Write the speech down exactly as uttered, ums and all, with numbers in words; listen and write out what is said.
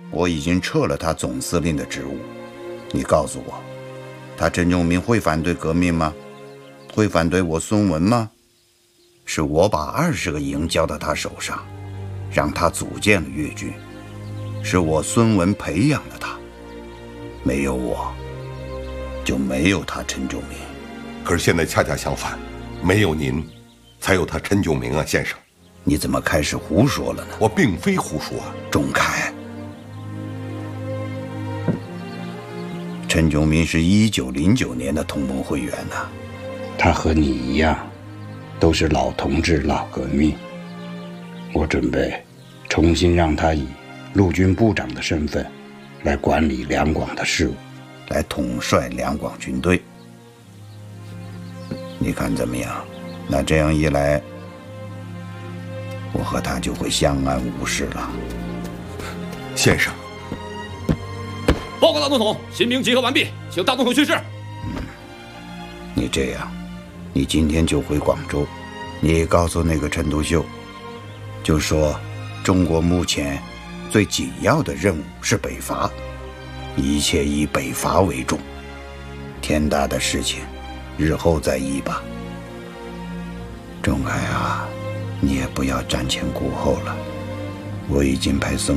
我已经撤了他总司令的职务。你告诉我，他陈炯明会反对革命吗？会反对我孙文吗？是我把二十个营交到他手上，让他组建了粤军，是我孙文培养了他。没有我，就没有他陈炯明。 可是现在恰恰相反，没有您，才有他陈炯明啊，先生。 你怎么开始胡说了呢？ 我并非胡说啊， 仲恺。陈炯明是一九零九年的同盟会员呐、啊， 他和你一样，都是老同志、老革命。我准备重新让他以陆军部长的身份来管理两广的事务， 来统帅两广军队。你看怎么样？那这样一来，我和他就会相安无事了。 先生， 报告大总统，新兵集合完毕，请大总统训示。 嗯，你这样，你今天就回广州，你告诉那个陈独秀，就说中国目前最紧要的任务是北伐，一切以北伐为重，天大的事情日后再议吧。仲恺啊，你也不要瞻前顾后了，我已经派孙